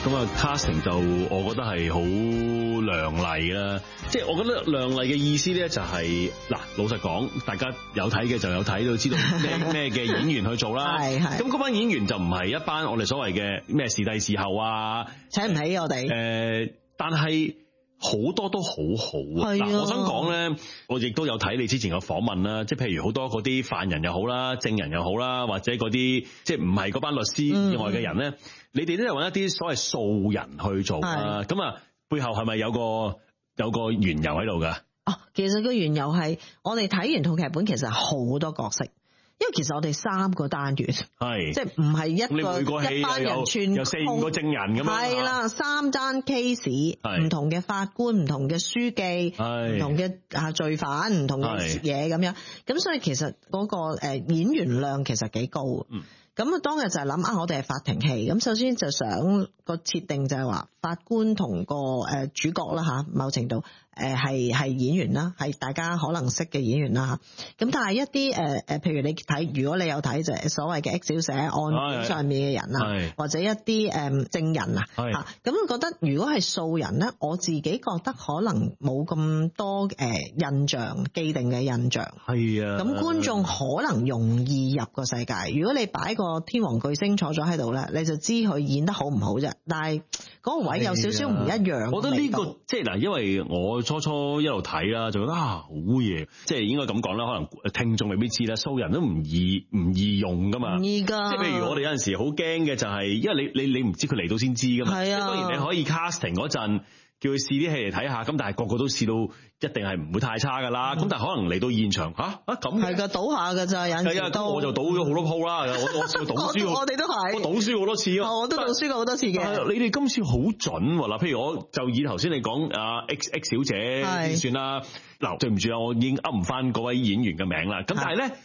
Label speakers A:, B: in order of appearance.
A: 咁啊 casting 就我覺得係好亮麗啦，即係我覺得亮麗嘅意思咧就係嗱，老實講，大家有睇嘅就有睇到知道咩嘅演員去做啦。
B: 係
A: 咁嗰班演員就唔係一班我哋所謂嘅咩視帝視后啊，
B: 請唔起我哋。
A: 但係好多都好好啊！嗱，我想講咧，我亦都有睇你之前嘅訪問啦，即係譬如好多嗰啲犯人又好啦、證人又好啦，或者嗰啲即係唔係嗰班律師以外嘅人咧，你哋都係揾一啲所謂素人去做啦。咁啊，背後係咪有個緣由喺度㗎？
B: 哦，其實個緣由係我哋睇完套劇本，其實好多角色。因為其實我哋3個單元，係即係唔係一班人串
A: 有4-5個證人咁樣，
B: 係啦，3單 case， 唔同嘅法官、唔同嘅書記、唔同嘅罪犯、唔同嘅嘢咁樣，咁所以其實嗰個演員量其實幾高。咁當日就係諗我哋係法庭戲，咁首先就想個設定就係話法官同個主角啦嚇，某程度係演員啦，係大家可能識嘅演員啦嚇。咁但係一啲譬如你睇，如果你有睇就係所謂嘅 X 小姐案件上面嘅人啊，或者一啲證人啊嚇，咁覺得如果係素人咧，我自己覺得可能冇咁多印象既定嘅印象。係啊，咁觀眾可能容易入個世界。如果你擺個天王巨星坐咗喺度咧，你就知佢演得好唔好啫。但係嗰個位有少少唔一樣。我覺得呢個
A: 即係嗱，因為我初一路睇啦，就覺得好嘢，即係應該咁講啦。可能聽眾未必知啦，素人都唔易用噶嘛，唔易噶。即係譬如我哋有陣時好驚嘅就係，因為你唔知佢嚟到先知噶嘛。係啊，當然你可以 casting 嗰陣叫佢試啲戲嚟睇下，咁但係個個都試到一定係唔會太差噶啦。咁但係可能嚟到現場咁係噶，賭下噶咋，有陣時都我就賭咗好多鋪啦。我試過賭輸，我哋都係，我賭輸好多次咯。我都賭輸過好多次嘅。你哋今次好準喎，嗱，譬如我就以頭先你講阿 X 小姐先算啦。嗱，對唔住啊，我已經噏唔翻嗰位演員嘅名啦。咁但係咧。